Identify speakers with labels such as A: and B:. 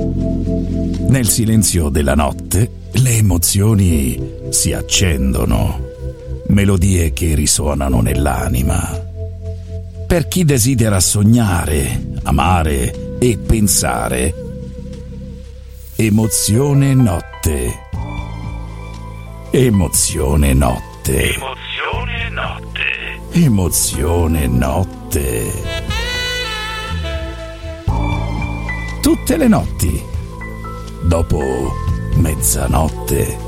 A: Nel silenzio della notte le emozioni si accendono, melodie che risuonano nell'anima. Per chi desidera sognare, amare e pensare, Emozione Notte. Emozione Notte.
B: Emozione Notte.
A: Emozione Notte. Tutte le notti, dopo mezzanotte.